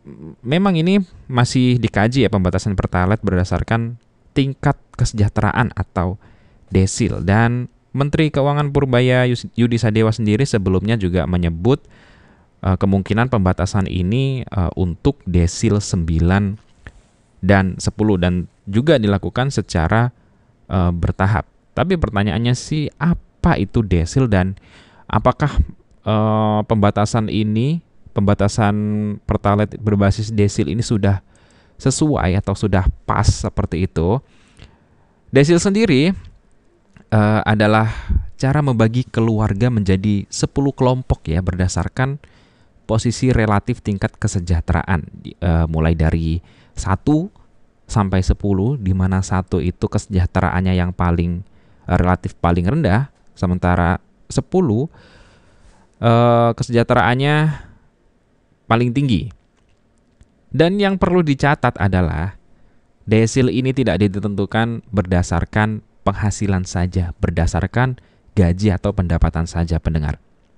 memang ini masih dikaji ya pembatasan pertalite berdasarkan tingkat kesejahteraan atau desil. Dan Menteri Keuangan Purbaya Yudi Sadewa sendiri sebelumnya juga menyebut kemungkinan pembatasan ini untuk desil 9 dan 10 dan juga dilakukan secara bertahap. Tapi pertanyaannya sih, apa itu desil dan apakah pembatasan pertalite berbasis desil ini sudah sesuai atau sudah pas seperti itu? Desil sendiri adalah cara membagi keluarga menjadi 10 kelompok ya berdasarkan posisi relatif tingkat kesejahteraan, mulai dari 1 sampai 10, di mana 1 itu kesejahteraannya yang paling relatif paling rendah, sementara 10 kesejahteraannya paling tinggi. Dan yang perlu dicatat adalah desil ini tidak ditentukan berdasarkan penghasilan saja, berdasarkan gaji atau pendapatan saja pendengar.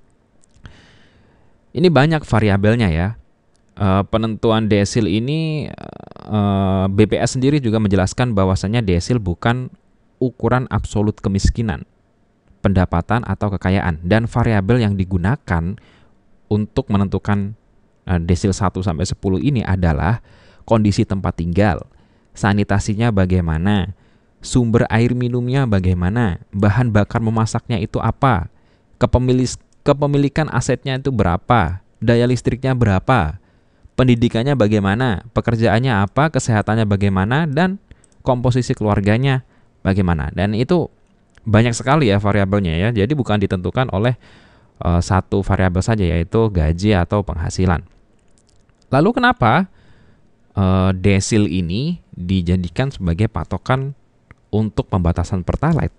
Ini banyak variabelnya ya. Penentuan desil ini BPS sendiri juga menjelaskan bahwasannya desil bukan ukuran absolut kemiskinan, pendapatan atau kekayaan, dan variabel yang digunakan untuk menentukan desil 1 sampai 10 ini adalah kondisi tempat tinggal, sanitasinya bagaimana, sumber air minumnya bagaimana, bahan bakar memasaknya itu apa, kepemilikan asetnya itu berapa, daya listriknya berapa, pendidikannya bagaimana, pekerjaannya apa, kesehatannya bagaimana, dan komposisi keluarganya bagaimana. Dan itu banyak sekali ya variabelnya ya. Jadi bukan ditentukan oleh satu variabel saja, yaitu gaji atau penghasilan. Lalu kenapa desil ini dijadikan sebagai patokan untuk pembatasan pertalite?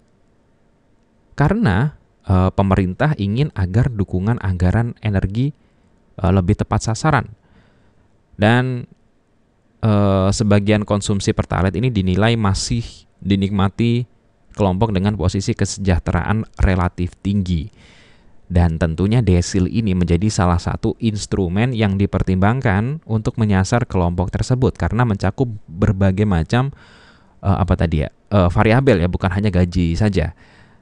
Karena pemerintah ingin agar dukungan anggaran energi lebih tepat sasaran. Dan sebagian konsumsi pertalite ini dinilai masih dinikmati kelompok dengan posisi kesejahteraan relatif tinggi. Dan tentunya desil ini menjadi salah satu instrumen yang dipertimbangkan untuk menyasar kelompok tersebut karena mencakup berbagai macam variabel ya, bukan hanya gaji saja.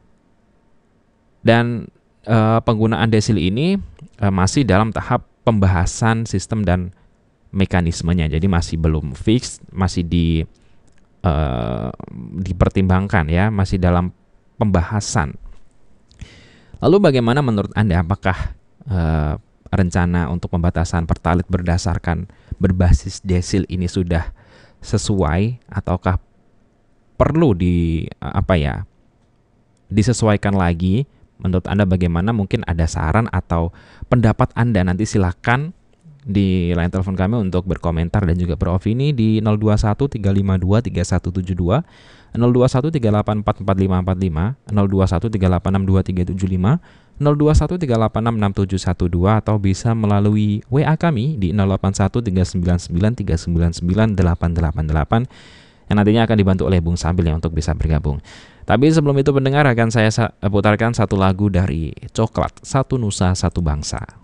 Dan penggunaan desil ini masih dalam tahap pembahasan sistem dan mekanismenya, jadi masih belum fix, masih dipertimbangkan ya, masih dalam pembahasan. Lalu bagaimana menurut Anda, apakah rencana untuk pembatasan pertalite berdasarkan berbasis desil ini sudah sesuai ataukah perlu disesuaikan lagi? Menurut Anda bagaimana? Mungkin ada saran atau pendapat Anda, nanti silakan di line telepon kami untuk berkomentar dan juga beropini di 021 352 3172, 021 384 4545, 021 386 2375, 021 386 6712, atau bisa melalui WA kami di 081 399 399 888 yang nantinya akan dibantu oleh Bung Sabil ya untuk bisa bergabung. Tapi sebelum itu pendengar, akan saya putarkan satu lagu dari Coklat, Satu Nusa Satu Bangsa.